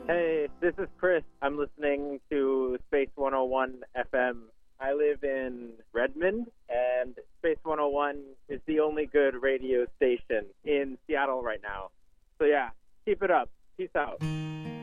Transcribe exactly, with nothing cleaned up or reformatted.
Hey, this is Chris. I'm listening to Space one oh one F M. I live in Redmond, and Space one oh one is the only good radio station in Seattle right now. So yeah, keep it up. Peace out.